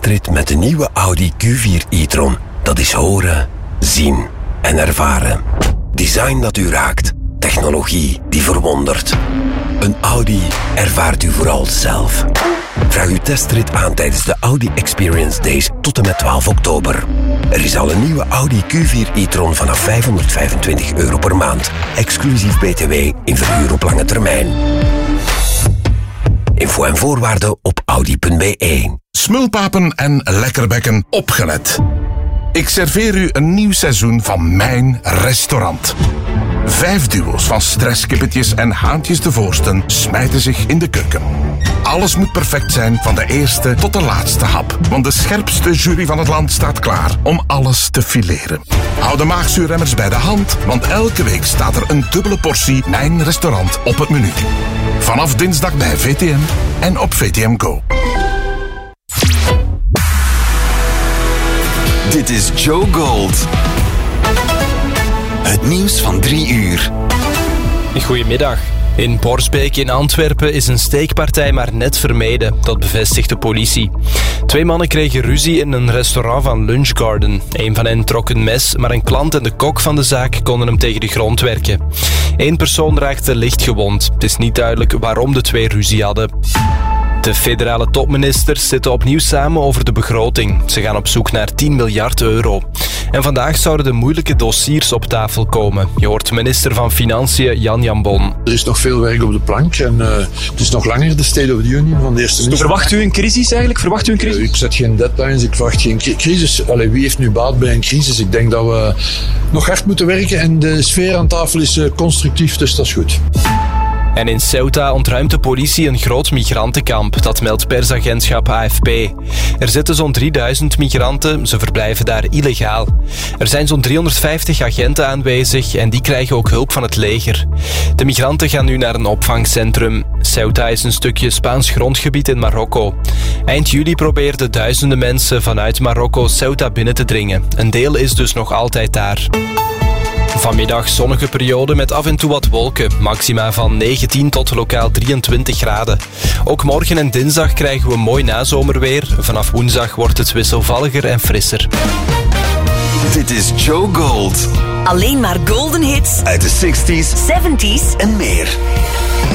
testrit met de nieuwe Audi Q4 e-tron. Dat is horen, zien en ervaren. Design dat u raakt. Technologie die verwondert. Een Audi ervaart u vooral zelf. Vraag uw testrit aan tijdens de Audi Experience Days tot en met 12 oktober. Er is al een nieuwe Audi Q4 e-tron vanaf €525 per maand. Exclusief BTW in verhuur op lange termijn. Info en voorwaarden op audi.be. Smulpapen en lekkerbekken, opgelet. Ik serveer u een nieuw seizoen van mijn restaurant. 5 duo's van stresskippetjes en haantjes de voorsten smijten zich in de keuken. Alles moet perfect zijn, van de eerste tot de laatste hap. Want de scherpste jury van het land staat klaar om alles te fileren. Hou de maagzuurremmers bij de hand, want elke week staat er een dubbele portie Mijn Restaurant op het menu. Vanaf dinsdag bij VTM en op VTM Go. Dit is Joe Gold. Het nieuws van 3 uur. Goedemiddag. In Borsbeek in Antwerpen is een steekpartij maar net vermeden. Dat bevestigt de politie. 2 mannen kregen ruzie in een restaurant van Lunch Garden. Een van hen trok een mes, maar een klant en de kok van de zaak konden hem tegen de grond werken. 1 persoon raakte licht gewond. Het is niet duidelijk waarom de 2 ruzie hadden. De federale topministers zitten opnieuw samen over de begroting. Ze gaan op zoek naar 10 miljard euro. En vandaag zouden de moeilijke dossiers op tafel komen. Je hoort minister van Financiën Jan Jambon. Er is nog veel werk op de plank en het is nog langer de State of the Union van de eerste minister. Verwacht u een crisis eigenlijk? Verwacht u een crisis? Ik zet geen deadlines, ik verwacht geen crisis. Allee, wie heeft nu baat bij een crisis? Ik denk dat we nog hard moeten werken en de sfeer aan tafel is constructief, dus dat is goed. En in Ceuta ontruimt de politie een groot migrantenkamp. Dat meldt persagentschap AFP. Er zitten zo'n 3000 migranten. Ze verblijven daar illegaal. Er zijn zo'n 350 agenten aanwezig en die krijgen ook hulp van het leger. De migranten gaan nu naar een opvangcentrum. Ceuta is een stukje Spaans grondgebied in Marokko. Eind juli probeerden duizenden mensen vanuit Marokko Ceuta binnen te dringen. Een deel is dus nog altijd daar. Vanmiddag zonnige periode met af en toe wat wolken. Maxima van 19 tot lokaal 23 graden. Ook morgen en dinsdag krijgen we mooi nazomerweer. Vanaf woensdag wordt het wisselvalliger en frisser. Dit is Joe Gold. Alleen maar golden hits Uit de 60s, 70s en meer.